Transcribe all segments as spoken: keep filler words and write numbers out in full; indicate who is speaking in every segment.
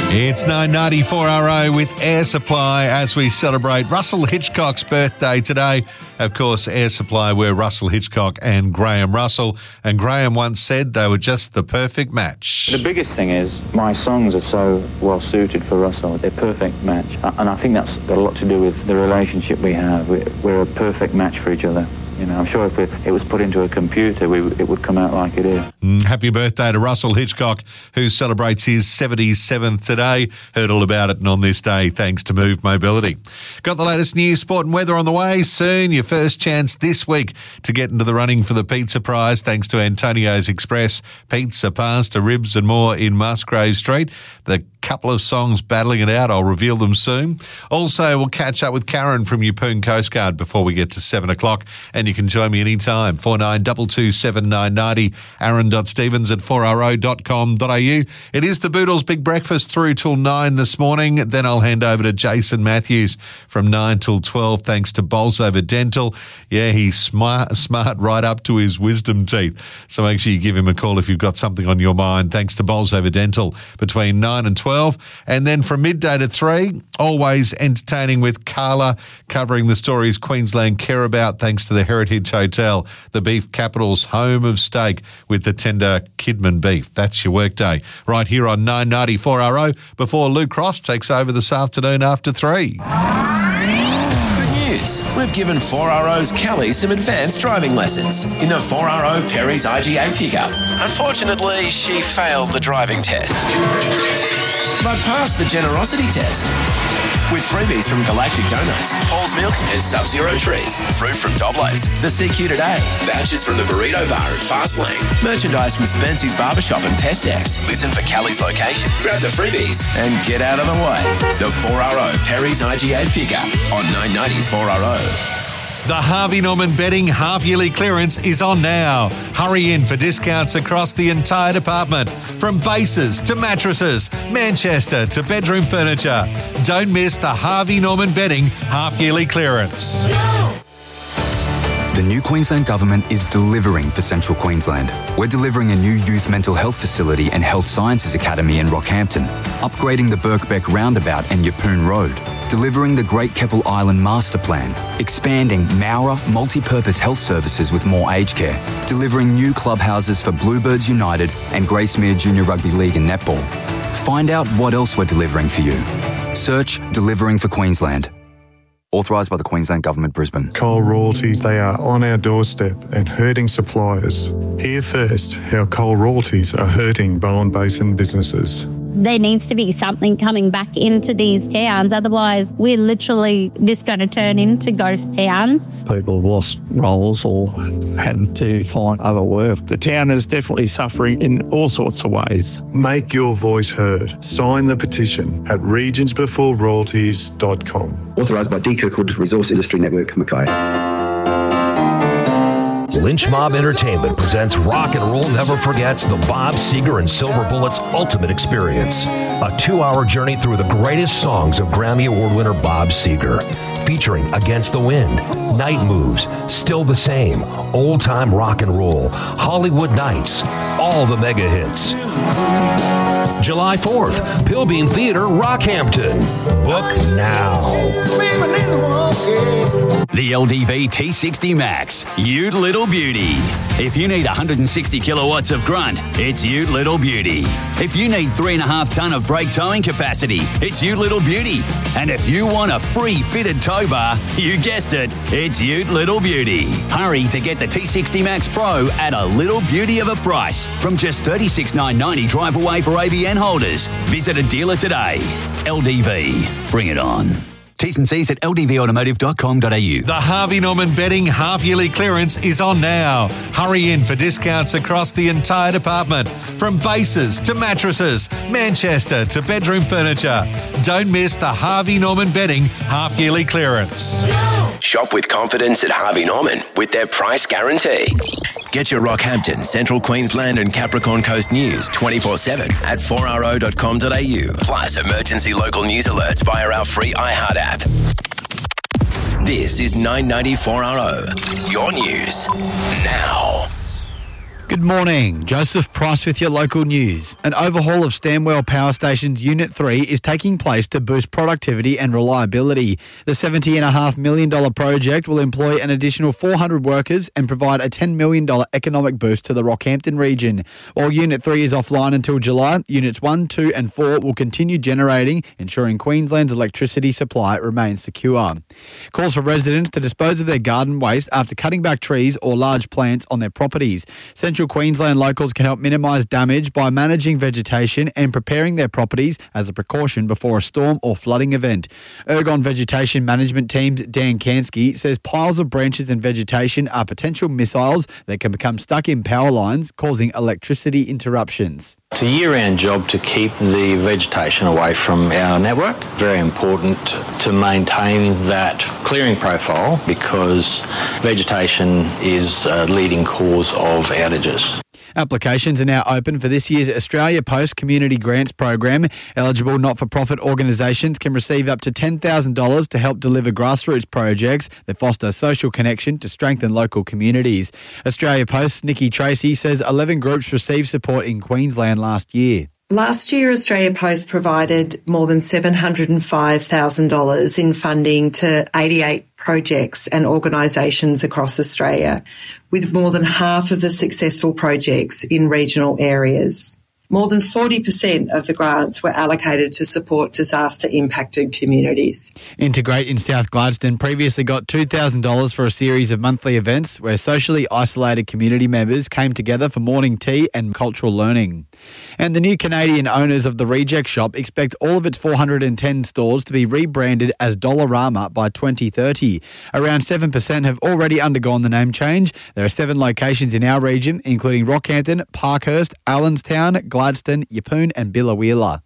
Speaker 1: It's nine ninety-four R O with Air Supply as we celebrate Russell Hitchcock's birthday today. Of course, Air Supply were Russell Hitchcock and Graham Russell, and Graham once said they were just the perfect match.
Speaker 2: The biggest thing is my songs are so well suited for Russell. They're a perfect match, and I think that's got a lot to do with the relationship we have. We're, we're a perfect match for each other. You know, I'm sure if it, it was put into a computer, we, it would come out like it is.
Speaker 1: Mm, happy birthday to Russell Hitchcock, who celebrates his seventy-seventh today. Heard all about it and on this day, thanks to Move Mobility. Got the latest news, sport and weather on the way soon. Your first chance this week to get into the running for the pizza prize, thanks to Antonio's Express. Pizza, pasta, ribs and more in Musgrave Street. The couple of songs battling it out, I'll reveal them soon. Also, we'll catch up with Karen from Yeppoon Coast Guard before we get to seven o'clock, and you can join me anytime, four nine two two seven nine nine zero, aaron.stevens at four r o dot com dot a u. It is the Boodles Big Breakfast through till nine this morning. Then I'll hand over to Jason Matthews from nine till twelve, thanks to Bolsover Dental. Yeah, he's smart, smart right up to his wisdom teeth. So make sure you give him a call if you've got something on your mind, thanks to Bolsover Dental, between nine and twelve. And then from midday to three, always entertaining with Carla, covering the stories Queensland care about, thanks to the Heritage Hotel, the beef capital's home of steak with the tender Kidman beef. That's your workday right here on nine ninety-four R O before Luke Cross takes over this afternoon after three.
Speaker 3: Good news. We've given four R O's Kelly some advanced driving lessons in the four R O Perry's I G A pickup. Unfortunately, she failed the driving test, but passed the generosity test. With freebies from Galactic Donuts, Paul's Milk and Sub-Zero Treats, fruit from Doblo's, the C Q Today, vouchers from the Burrito Bar at Fastlane, merchandise from Spency's Barbershop and Pestex. Listen for Kelly's location, grab the freebies and get out of the way. The four R O Perry's I G A pickup on nine ninety-four R O.
Speaker 1: The Harvey Norman Bedding half-yearly clearance is on now. Hurry in for discounts across the entire department, from bases to mattresses, Manchester to bedroom furniture. Don't miss the Harvey Norman Bedding half-yearly clearance.
Speaker 4: The new Queensland Government is delivering for Central Queensland. We're delivering a new youth mental health facility and health sciences academy in Rockhampton, upgrading the Birkbeck Roundabout and Yeppoon Road, delivering the Great Keppel Island Master Plan, expanding Mowra multi-purpose health services with more aged care, delivering new clubhouses for Bluebirds United and Gracemere Junior Rugby League and Netball. Find out what else we're delivering for you. Search Delivering for Queensland. Authorised by the Queensland Government, Brisbane.
Speaker 5: Coal royalties, they are on our doorstep and hurting suppliers. Hear first how coal royalties are hurting Bowen Basin businesses.
Speaker 6: There needs to be something coming back into these towns. Otherwise, we're literally just going to turn into ghost towns.
Speaker 7: People have lost roles or had to find other work. The town is definitely suffering in all sorts of ways.
Speaker 5: Make your voice heard. Sign the petition at regions before royalties dot com.
Speaker 8: Authorised by D. Kirkwood Resource Industry Network, Mackay.
Speaker 9: Lynch Mob Entertainment presents Rock and Roll Never Forgets the Bob Seger and Silver Bullets Ultimate Experience, a two-hour journey through the greatest songs of Grammy Award winner Bob Seger, featuring Against the Wind, Night Moves, Still the Same, Old Time Rock and Roll, Hollywood Nights, all the mega hits. July fourth, Pilbeam Theatre, Rockhampton. Book now.
Speaker 10: The L D V T sixty Max, Ute Little Beauty. If you need one hundred sixty kilowatts of grunt, it's Ute Little Beauty. If you need three and a half tonne of brake towing capacity, it's Ute Little Beauty. And if you want a free fitted tow bar, you guessed it, it's Ute Little Beauty. Hurry to get the T sixty Max Pro at a little beauty of a price from just thirty-six thousand nine hundred ninety drive away for A B N holders. Visit a dealer today. L D V, bring it on. T's and C's at l d v automotive dot com dot a u.
Speaker 1: The Harvey Norman Bedding half-yearly clearance is on now. Hurry in for discounts across the entire department, from bases to mattresses, Manchester to bedroom furniture. Don't miss the Harvey Norman Bedding half-yearly clearance.
Speaker 3: Shop with confidence at Harvey Norman with their price guarantee. Get your Rockhampton, Central Queensland and Capricorn Coast news twenty-four seven at four r o dot com dot a u. Plus emergency local news alerts via our free iHeart app. This is nine ninety-four R O. Your news now.
Speaker 11: Good morning. Joseph Price with your local news. An overhaul of Stanwell Power Station's Unit three is taking place to boost productivity and reliability. The seventy point five million dollars project will employ an additional four hundred workers and provide a ten million dollars economic boost to the Rockhampton region. While Unit three is offline until July, Units one, two and four will continue generating, ensuring Queensland's electricity supply remains secure. Calls for residents to dispose of their garden waste after cutting back trees or large plants on their properties. Central Queensland locals can help minimise damage by managing vegetation and preparing their properties as a precaution before a storm or flooding event. Ergon Vegetation Management Team's Dan Kansky says piles of branches and vegetation are potential missiles that can become stuck in power lines, causing electricity interruptions.
Speaker 12: It's a year-round job to keep the vegetation away from our network. Very important to maintain that clearing profile because vegetation is a leading cause of outages.
Speaker 11: Applications are now open for this year's Australia Post Community Grants Program. Eligible not-for-profit organisations can receive up to ten thousand dollars to help deliver grassroots projects that foster social connection to strengthen local communities. Australia Post's Nikki Tracy says eleven groups received support in Queensland last year.
Speaker 13: Last year, Australia Post provided more than seven hundred five thousand dollars in funding to eighty-eight projects and organisations across Australia, with more than half of the successful projects in regional areas. More than forty percent of the grants were allocated to support disaster-impacted communities.
Speaker 11: Integrate in South Gladstone previously got two thousand dollars for a series of monthly events where socially isolated community members came together for morning tea and cultural learning. And the new Canadian owners of the Reject Shop expect all of its four hundred ten stores to be rebranded as Dollarama by twenty thirty. Around seven percent have already undergone the name change. There are seven locations in our region, including Rockhampton, Parkhurst, Allenstown, Gladstone, Yeppoon and Billawheeler.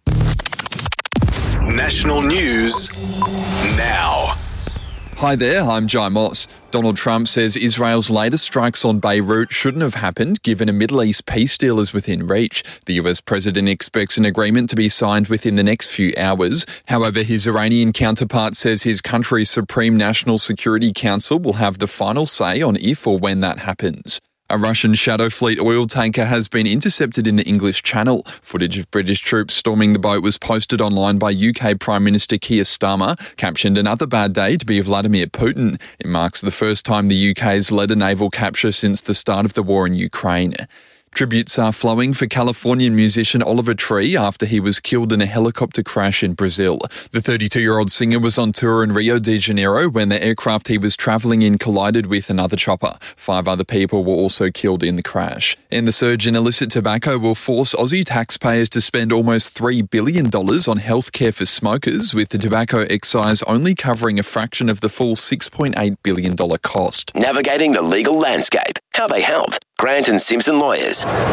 Speaker 14: National news now.
Speaker 15: Hi there, I'm Jai Moss. Donald Trump says Israel's latest strikes on Beirut shouldn't have happened given a Middle East peace deal is within reach. The U S president expects an agreement to be signed within the next few hours. However, his Iranian counterpart says his country's Supreme National Security Council will have the final say on if or when that happens. A Russian Shadow Fleet oil tanker has been intercepted in the English Channel. Footage of British troops storming the boat was posted online by U K Prime Minister Keir Starmer, captioned "Another bad day to be Vladimir Putin." It marks the first time the U K has led a naval capture since the start of the war in Ukraine. Tributes are flowing for Californian musician Oliver Tree after he was killed in a helicopter crash in Brazil. The thirty-two-year-old singer was on tour in Rio de Janeiro when the aircraft he was travelling in collided with another chopper. Five other people were also killed in the crash. And the surge in illicit tobacco will force Aussie taxpayers to spend almost three billion dollars on healthcare for smokers, with the tobacco excise only covering a fraction of the full six point eight billion dollars cost.
Speaker 3: Navigating the legal landscape. How they help. Grant and Simpson Lawyers. nine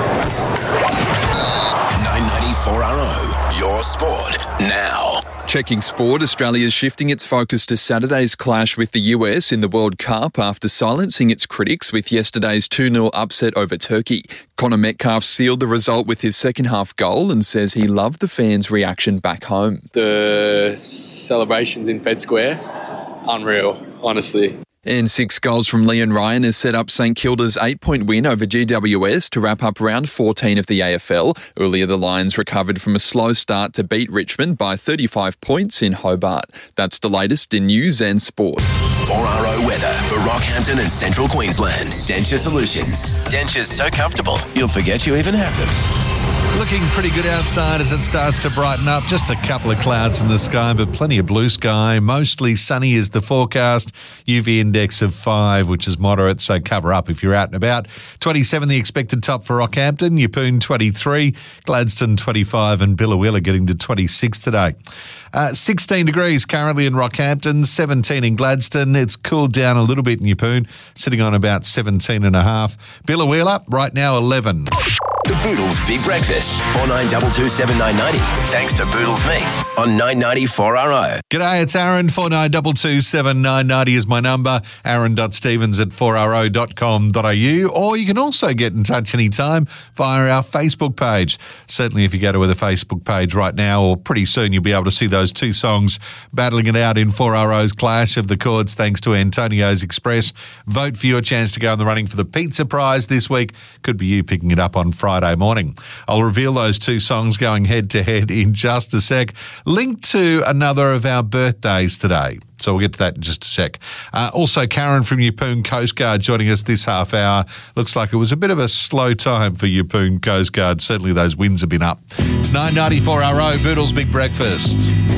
Speaker 3: ninety-four R O, your sport now.
Speaker 15: Checking sport, Australia is shifting its focus to Saturday's clash with the U S in the World Cup after silencing its critics with yesterday's two nil upset over Turkey. Connor Metcalf sealed the result with his second half goal and says he loved the fans' reaction back home.
Speaker 16: The celebrations in Fed Square, unreal, honestly.
Speaker 15: And six goals from Leon Ryan has set up St Kilda's eight-point win over G W S to wrap up round fourteen of the A F L. Earlier, the Lions recovered from a slow start to beat Richmond by thirty-five points in Hobart. That's the latest in news and sport.
Speaker 3: four R O weather for Rockhampton and Central Queensland. Denture Solutions. Dentures so comfortable, you'll forget you even have them.
Speaker 1: Looking pretty good outside as it starts to brighten up. Just a couple of clouds in the sky, but plenty of blue sky. Mostly sunny is the forecast. U V index of five, which is moderate, so cover up if you're out and about. twenty-seven the expected top for Rockhampton. Yeppoon twenty-three, Gladstone twenty-five, and Billawheeler getting to twenty-six today. Uh, sixteen degrees currently in Rockhampton, seventeen in Gladstone. It's cooled down a little bit in Yeppoon, sitting on about seventeen and a half. Billawheeler right now eleven.
Speaker 3: The Boodles Big Breakfast, four nine two two seven nine nine zero. Thanks to Boodles Meats on nine ninety four R O.
Speaker 1: G'day, it's Aaron. four nine two two seven nine nine zero is my number. aaron dot stevens at four r o dot com dot a u. Or you can also get in touch anytime via our Facebook page. Certainly if you go to the Facebook page right now, or pretty soon, you'll be able to see those two songs battling it out in four R O's Clash of the Chords thanks to Antonio's Express. Vote for your chance to go in the running for the pizza prize this week. Could be you picking it up on Friday morning. I'll reveal those two songs going head-to-head in just a sec. Linked to another of our birthdays today. So we'll get to that in just a sec. Uh, also, Karen from Yeppoon Coast Guard joining us this half hour. Looks like it was a bit of a slow time for Yeppoon Coast Guard. Certainly those winds have been up. It's nine ninety-four R O, Boodles Big Breakfast.